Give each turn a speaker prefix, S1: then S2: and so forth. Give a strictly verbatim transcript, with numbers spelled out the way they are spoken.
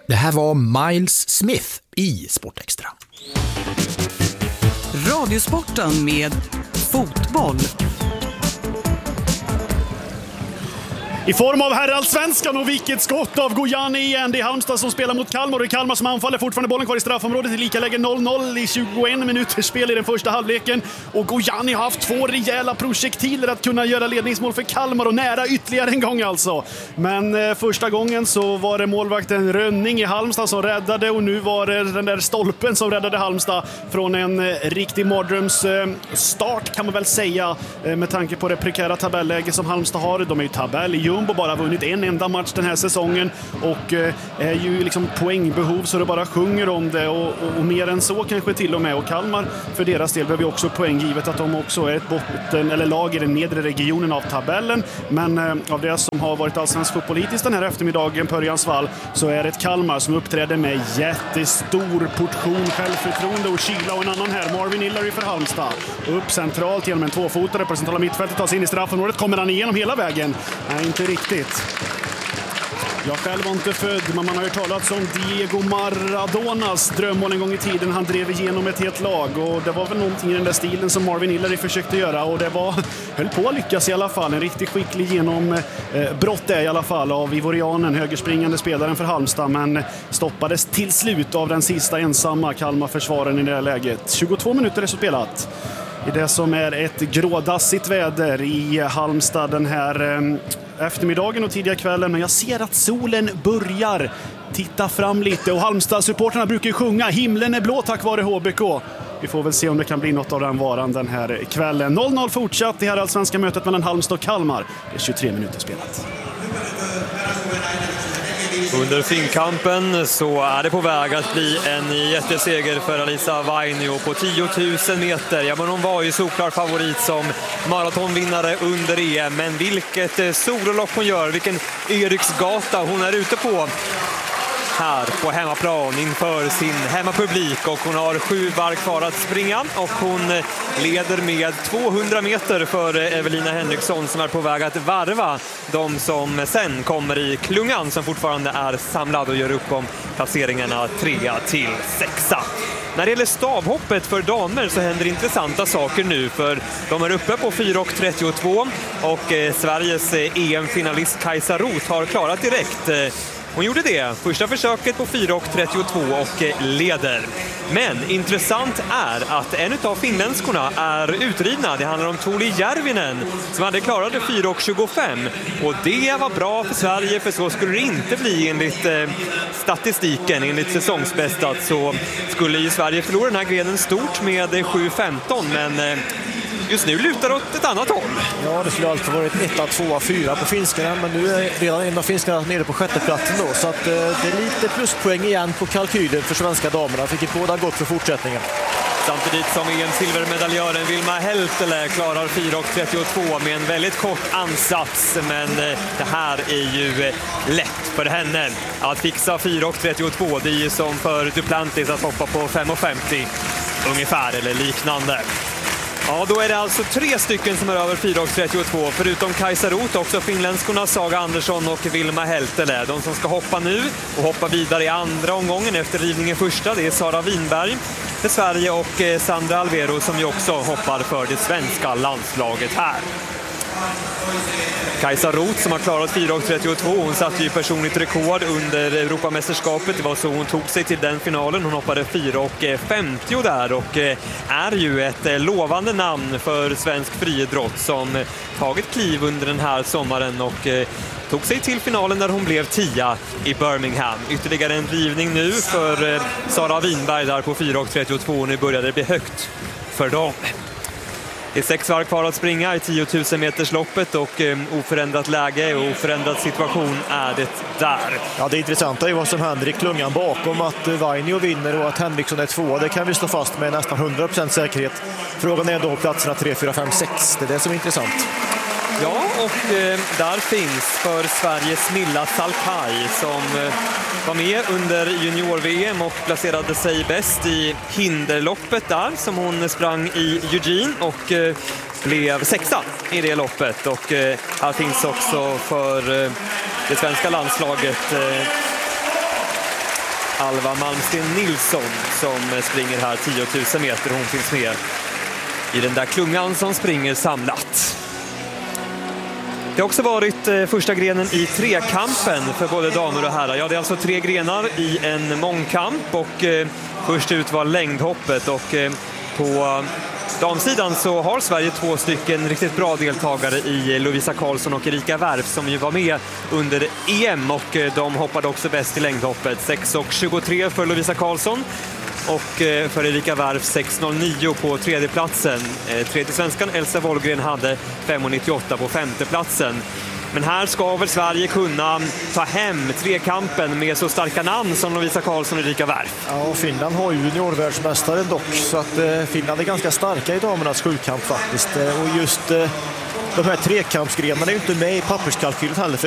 S1: Det här var Miles Smith i Sportextra.
S2: Radiosporten med fotboll.
S3: I form av herrallsvenskan och vilket skott av Gojani igen. Det är Halmstad som spelar mot Kalmar och det är Kalmar som anfaller. Fortfarande bollen kvar i straffområdet i lika läge noll noll i tjugoen minuter spel i den första halvleken. Och Gojani har haft två rejäla projektiler att kunna göra ledningsmål för Kalmar och nära ytterligare en gång alltså. Men eh, första gången så var det målvakten Rönning i Halmstad som räddade och nu var det den där stolpen som räddade Halmstad från en eh, riktig mardröms eh, start kan man väl säga eh, med tanke på det prekära tabelläge som Halmstad har. De är ju tabell i Jumbo, bara vunnit en enda match den här säsongen och eh, är ju liksom poängbehov så det bara sjunger om det och, och, och mer än så kanske till och med. Och Kalmar för deras del behöver ju också poäng givet att de också är ett botten eller lag i den nedre regionen av tabellen. Men eh, av det som har varit allsvensk fotbolliskt den här eftermiddagen på Örjansvall så är det ett Kalmar som uppträder med jättestor portion självförtroende och kyla och en annan här, Marvin Hillary för Halmstad. Upp centralt genom en tvåfotare på centrala mittfältet, tar sig in i straffområdet, kommer han igenom hela vägen? Nej, inte riktigt. Jag själv var inte född, men man har ju talat om Diego Maradonas drömmål en gång i tiden. Han drev igenom ett helt lag och det var väl någonting i den där stilen som Marvin Hillary försökte göra och det var, höll på att lyckas i alla fall. En riktigt skicklig genom eh, brott är i alla fall av Ivorianen, högerspringande spelaren för Halmstad, men stoppades till slut av den sista ensamma Kalmar-försvaren i det här läget. tjugotvå minuter är så spelat i det som är ett grådassigt väder i Halmstad den här eh, eftermiddagen och tidiga kvällen. Men jag ser att solen börjar titta fram lite och Halmstad-supporterna brukar ju sjunga himlen är blå tack vare H B K. Vi får väl se om det kan bli något av den varan den här kvällen. noll noll fortsatt i här allsvenska mötet mellan Halmstad och Kalmar. Det är tjugotre minuter spelat.
S4: Under finkampen så är det på väg att bli en jätteseger för Alisa Vainio på tio tusen meter. Ja, men hon var ju såklart favorit som maratonvinnare under E M. Men vilket sololopp hon gör, vilken Eriksgata hon är ute på här på hemmaplan inför sin hemmapublik. Och hon har sju varv kvar att springa och hon leder med tvåhundra meter för Evelina Henriksson som är på väg att varva de som sen kommer i klungan som fortfarande är samlad och gör upp om placeringarna tre till sexa. När det gäller stavhoppet för damer så händer intressanta saker nu för de är uppe på fyra trettiotvå och eh, Sveriges E M-finalist Kajsa Roth har klarat direkt. Hon gjorde det första försöket på fyra trettiotvå och leder. Men intressant är att en av finländskorna är utridna. Det handlar om Tuuli Järvinen som hade klarat fyra tjugofem. Och det var bra för Sverige för så skulle det inte bli enligt eh, statistiken. Enligt säsongsbästat så skulle ju Sverige förlora den här grenen stort med sju femton. Men eh, just nu lutar det åt ett annat håll.
S5: Ja, det skulle alltid varit ett, två, fyra på finskarna. Men nu är redan en av finskarna nere på sjätteplatsen då. Så att, eh, det är lite pluspoäng igen på kalkylen för svenska damerna. Fick båda gott för fortsättningen.
S4: Samtidigt som E M-silvermedaljören Vilma Heltele klarar fyra trettiotvå med en väldigt kort ansats. Men det här är ju lätt för henne att fixa fyra trettiotvå. Det är ju som för Duplantis att hoppa på fem femtio ungefär eller liknande. Ja, då är det alltså tre stycken som är över fyra trettiotvå. Förutom Kajsa Roth också finländskorna Saga Andersson och Vilma Heltele. De som ska hoppa nu och hoppa vidare i andra omgången efter rivningen första, det är Sara Winberg för Sverige och Sandra Alvero som ju också hoppar för det svenska landslaget här. Kajsa Roth som har klarat fyra trettiotvå, hon satte ju personligt rekord under Europamästerskapet. Det var så hon tog sig till den finalen. Hon hoppade fyra femtio där och är ju ett lovande namn för svensk friidrott som tagit kliv under den här sommaren och tog sig till finalen där hon blev tia i Birmingham. Ytterligare en drivning nu för Sara Winberg där på fyra trettiotvå. Nu började det bli högt för dem. Det är sex varv kvar att springa i tio tusen meters loppet och eh, oförändrat läge och oförändrad situation är det där.
S5: Ja, det intressanta är vad som händer i klungan bakom att Vainio vinner och att Henriksson är två. Det kan vi stå fast med nästan hundra procent säkerhet. Frågan är då platserna tre, fyra, fem, sex. Det är det som är intressant.
S4: Ja, och eh, där finns för Sveriges Milla Salkai som eh, var med under junior-V M och placerade sig bäst i hinderloppet där som hon sprang i Eugene och eh, blev sexa i det loppet. Och eh, här finns också för eh, det svenska landslaget eh, Alva Malmsten Nilsson som springer här tio tusen meter. Hon finns med i den där klungan som springer samlat. Det har också varit första grenen i trekampen för både damer och herrar. Ja, det är alltså tre grenar i en mångkamp och eh, först ut var längdhoppet och eh, på damsidan så har Sverige två stycken riktigt bra deltagare i Lovisa Karlsson och Erika Wärf som ju var med under E M och eh, de hoppade också bäst i längdhoppet. sex tjugotre för Lovisa Karlsson och för Erika Wärf sex noll nio på tredjeplatsen. Tredje svenskan Elsa Wollgren hade fem nittioåtta på femteplatsen. Men här ska väl Sverige kunna ta hem trekampen med så starka namn som Lovisa Karlsson och Erika Wärf.
S5: Ja, Finland har ju juniorvärldsmästare dock, så att eh, Finland är ganska starka i damernas sjukamp faktiskt. Och just eh, de här trekampsgrenarna är ju inte med i papperskalkylen heller. För